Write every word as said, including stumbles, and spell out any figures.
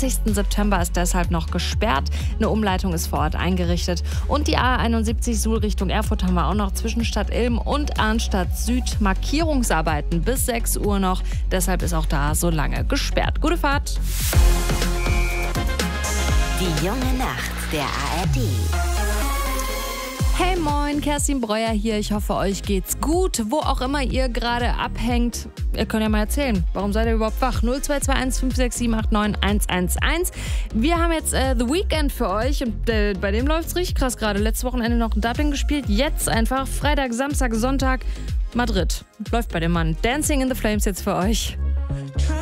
zwanzigsten September ist deshalb noch gesperrt. Eine Umleitung ist vor Ort eingerichtet. Und die A einundsiebzig Suhl Richtung Erfurt haben wir auch noch zwischen Stadt Ilm und Arnstadt Süd Markierungsarbeiten bis sechs Uhr noch. Deshalb ist auch da so lange gesperrt. Gute Fahrt! Die junge Nacht der A R D. Hey moin, Kerstin Breuer hier. Ich hoffe, euch geht's gut, wo auch immer ihr gerade abhängt. Ihr könnt ja mal erzählen, warum seid ihr überhaupt wach? null zwei zwei eins fünf sechs sieben acht neun eins eins eins. Wir haben jetzt äh, The Weeknd für euch und äh, bei dem läuft's richtig krass gerade. Letztes Wochenende noch in Dublin gespielt, jetzt einfach Freitag, Samstag, Sonntag Madrid. Läuft bei dem Mann. Dancing in the Flames jetzt für euch.